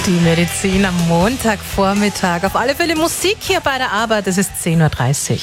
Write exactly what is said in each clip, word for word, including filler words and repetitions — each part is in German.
Die Medizin am Montagvormittag. Auf alle Fälle Musik hier bei der Arbeit. Es ist zehn Uhr dreißig.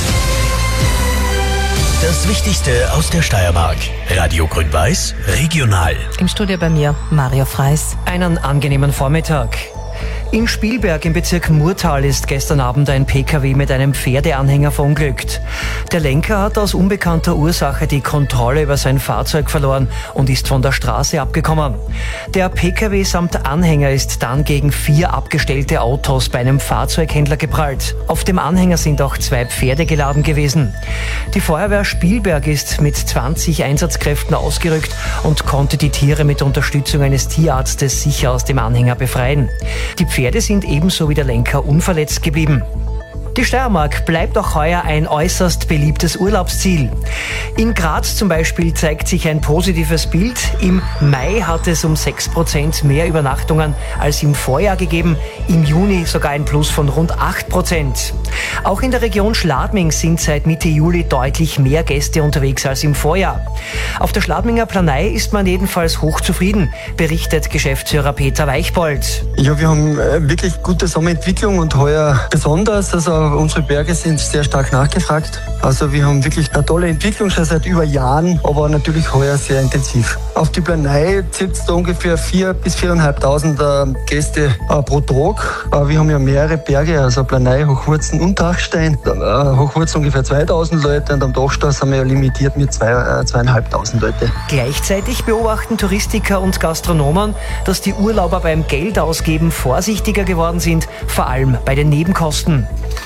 Das Wichtigste aus der Steiermark. Radio Grün-Weiß, regional. Im Studio bei mir Mario Freis. Einen angenehmen Vormittag. In Spielberg im Bezirk Murtal ist gestern Abend ein P K W mit einem Pferdeanhänger verunglückt. Der Lenker hat aus unbekannter Ursache die Kontrolle über sein Fahrzeug verloren und ist von der Straße abgekommen. Der P K W samt Anhänger ist dann gegen vier abgestellte Autos bei einem Fahrzeughändler geprallt. Auf dem Anhänger sind auch zwei Pferde geladen gewesen. Die Feuerwehr Spielberg ist mit zwanzig Einsatzkräften ausgerückt und konnte die Tiere mit Unterstützung eines Tierarztes sicher aus dem Anhänger befreien. Die Pferde sind ebenso wie der Lenker unverletzt geblieben. Die Steiermark bleibt auch heuer ein äußerst beliebtes Urlaubsziel. In Graz zum Beispiel zeigt sich ein positives Bild. Im Mai hat es um sechs Prozent mehr Übernachtungen als im Vorjahr gegeben. Im Juni sogar ein Plus von rund acht Prozent. Auch in der Region Schladming sind seit Mitte Juli deutlich mehr Gäste unterwegs als im Vorjahr. Auf der Schladminger Planei ist man jedenfalls hochzufrieden, berichtet Geschäftsführer Peter Weichbold. Ja, wir haben wirklich gute Sommerentwicklung und heuer besonders. Also unsere Berge sind sehr stark nachgefragt. Also wir haben wirklich eine tolle Entwicklung schon seit über Jahren, aber natürlich heuer sehr intensiv. Auf die Planei zählt es da ungefähr vier bis viereinhalbtausend Gäste äh, pro Tag. Äh, wir haben ja mehrere Berge, also Planei, Hochwurzen und Dachstein. Äh, Hochwurzen ungefähr zweitausend Leute und am Dachstein sind wir ja limitiert mit zwei, äh, zweieinhalbtausend Leute. Gleichzeitig beobachten Touristiker und Gastronomen, dass die Urlauber beim Geldausgeben vorsichtiger geworden sind, vor allem bei den Nebenkosten.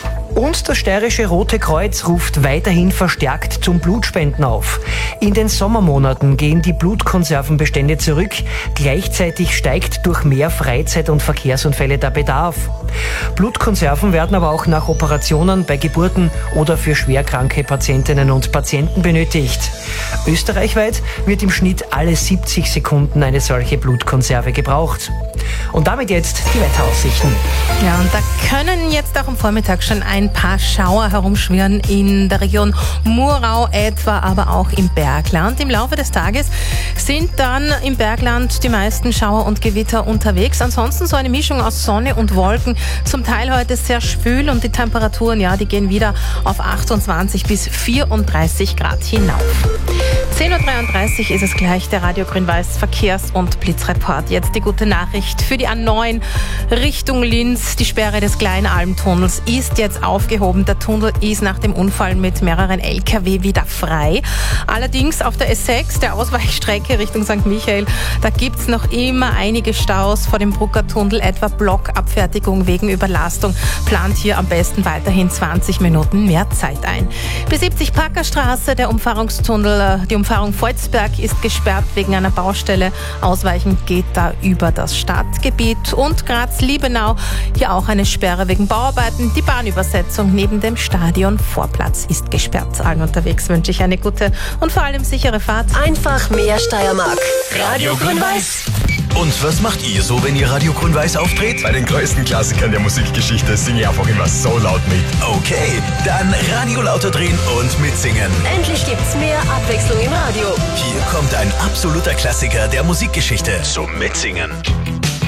Und das Steirische Rote Kreuz ruft weiterhin verstärkt zum Blutspenden auf. In den Sommermonaten gehen die Blutkonservenbestände zurück. Gleichzeitig steigt durch mehr Freizeit- und Verkehrsunfälle der Bedarf. Blutkonserven werden aber auch nach Operationen, bei Geburten oder für schwerkranke Patientinnen und Patienten benötigt. Österreichweit wird im Schnitt alle siebzig Sekunden eine solche Blutkonserve gebraucht. Und damit jetzt die Wetteraussichten. Ja, und da können jetzt auch am Vormittag schon ein paar Schauer herumschwirren in der Region Murau etwa, aber auch im Bergland. Im Laufe des Tages sind dann im Bergland die meisten Schauer und Gewitter unterwegs. Ansonsten so eine Mischung aus Sonne und Wolken. Zum Teil heute sehr schwül und die Temperaturen, ja, die gehen wieder auf achtundzwanzig bis vierunddreißig Grad hinauf. zehn Uhr dreiunddreißig ist es gleich, der Radio Grün-Weiß Verkehrs- und Blitzreport. Jetzt die gute Nachricht für die A neun Richtung Linz. Die Sperre des Kleinalmtunnels ist jetzt aufgehoben. Der Tunnel ist nach dem Unfall mit mehreren L K W wieder frei. Allerdings auf der S sechs, der Ausweichstrecke Richtung Sankt Michael, da gibt's noch immer einige Staus vor dem Bruckertunnel, etwa Blockabfertigung wegen Überlastung. Plant hier am besten weiterhin zwanzig Minuten mehr Zeit ein. B siebzig Packerstraße, der Umfahrungstunnel, die Umfahrung Volzberg ist gesperrt wegen einer Baustelle. Ausweichen geht da über das Stadtgebiet. Und Graz-Liebenau, hier auch eine Sperre wegen Bauarbeiten. Die Bahnübersetzung neben dem Stadionvorplatz ist gesperrt. Allen unterwegs wünsche ich eine gute und vor allem sichere Fahrt. Einfach mehr Steiermark. Radio Grün-Weiß. Und was macht ihr so, wenn ihr Radio Grün-Weiß auftritt? Bei den größten Klassikern der Musikgeschichte singe ich einfach immer so laut mit. Okay, dann Radio lauter drehen und mitsingen. Endlich gibt's mehr Abwechslung im Radio. Hier kommt ein absoluter Klassiker der Musikgeschichte zum Mitsingen.